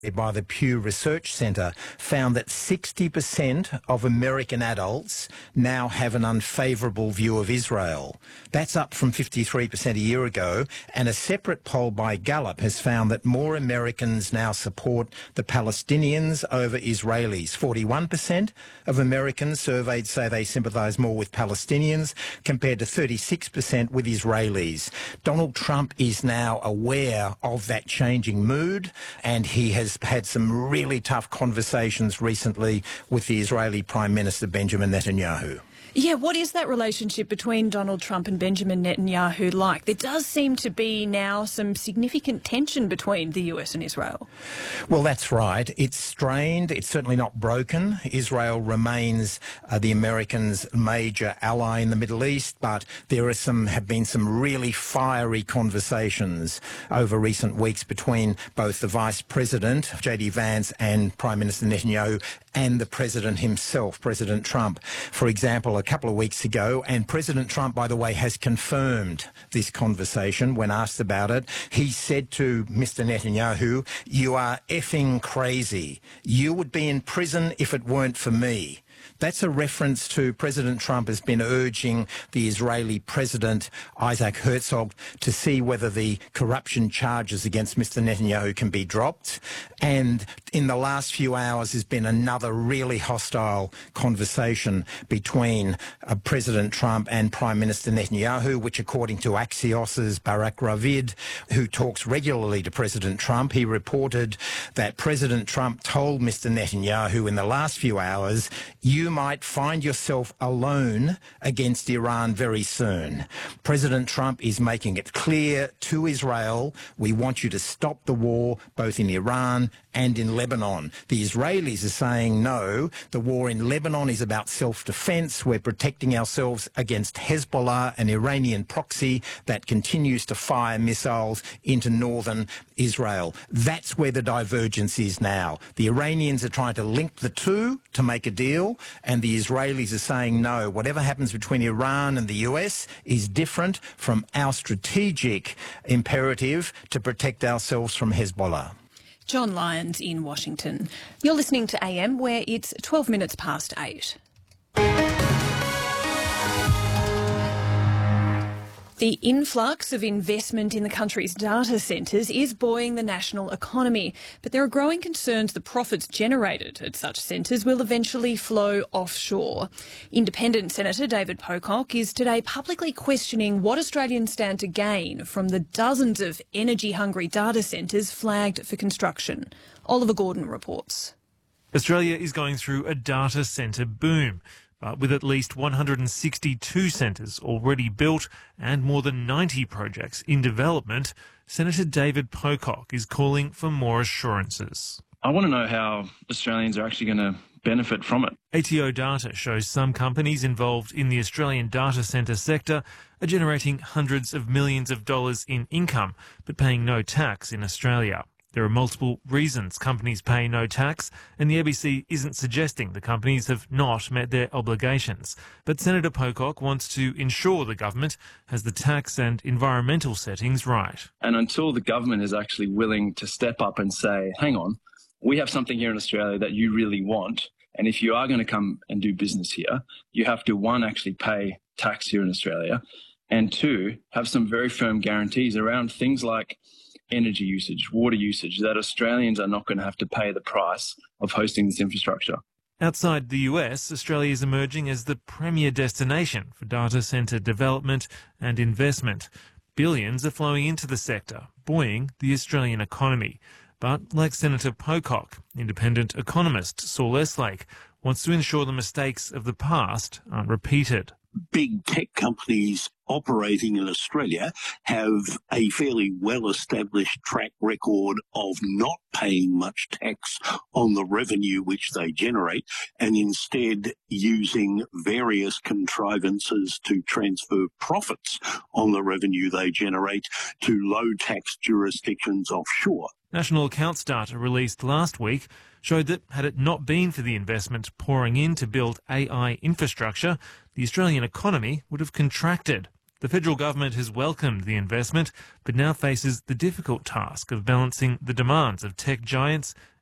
by the Pew Research Centre found that 60% of American adults now have an unfavourable view of Israel. That's up from 53% a year ago, and a separate poll by Gallup has found that more Americans now support the Palestinians over Israelis. 41% of Americans surveyed say they sympathise more with Palestinians compared to 36% with Israelis. Donald Trump is now aware of that changing mood, and he has had some really tough conversations recently with the Israeli Prime Minister Benjamin Netanyahu. Yeah, what is that relationship between Donald Trump and Benjamin Netanyahu like? There does seem to be now some significant tension between the US and Israel. Well, that's right. It's strained. It's certainly not broken. Israel remains the Americans' major ally in the Middle East, but there have been some really fiery conversations over recent weeks between both the Vice President, J.D. Vance, and Prime Minister Netanyahu, and the President himself, President Trump. For example, a couple of weeks ago, and President Trump, by the way, has confirmed this conversation when asked about it. He said to Mr. Netanyahu, "You are effing crazy. You would be in prison if it weren't for me." That's a reference to President Trump has been urging the Israeli President, Isaac Herzog, to see whether the corruption charges against Mr. Netanyahu can be dropped. And in the last few hours, there's been another really hostile conversation between President Trump and Prime Minister Netanyahu, which, according to Axios's Barak Ravid, who talks regularly to President Trump, he reported that President Trump told Mr. Netanyahu in the last few hours, "You might find yourself alone against Iran very soon." President Trump is making it clear to Israel, we want you to stop the war both in Iran and in Lebanon. The Israelis are saying, no, the war in Lebanon is about self-defense. We're protecting ourselves against Hezbollah, an Iranian proxy that continues to fire missiles into northern Israel. That's where the divergence is now. The Iranians are trying to link the two to make a deal, and the Israelis are saying, no, whatever happens between Iran and the US is different from our strategic imperative to protect ourselves from Hezbollah. John Lyons in Washington. You're listening to AM, where it's 12 minutes past 8. The influx of investment in the country's data centres is buoying the national economy, but there are growing concerns the profits generated at such centres will eventually flow offshore. Independent Senator David Pocock is today publicly questioning what Australians stand to gain from the dozens of energy-hungry data centres flagged for construction. Oliver Gordon reports. Australia is going through a data centre boom. But with at least 162 centres already built and more than 90 projects in development, Senator David Pocock is calling for more assurances. I want to know how Australians are actually going to benefit from it. ATO data shows some companies involved in the Australian data centre sector are generating hundreds of millions of dollars in income, but paying no tax in Australia. There are multiple reasons companies pay no tax, and the ABC isn't suggesting the companies have not met their obligations. But Senator Pocock wants to ensure the government has the tax and environmental settings right. And until the government is actually willing to step up and say, hang on, we have something here in Australia that you really want, and if you are going to come and do business here, you have to, one, actually pay tax here in Australia, and two, have some very firm guarantees around things like energy usage, water usage, that Australians are not going to have to pay the price of hosting this infrastructure. Outside the US, Australia is emerging as the premier destination for data centre development and investment. Billions are flowing into the sector, buoying the Australian economy. But like Senator Pocock, independent economist Saul Eslake wants to ensure the mistakes of the past aren't repeated. Big tech companies operating in Australia have a fairly well-established track record of not paying much tax on the revenue which they generate, and instead using various contrivances to transfer profits on the revenue they generate to low-tax jurisdictions offshore. National accounts data released last week showed that had it not been for the investment pouring in to build AI infrastructure, the Australian economy would have contracted. The federal government has welcomed the investment, but now faces the difficult task of balancing the demands of tech giants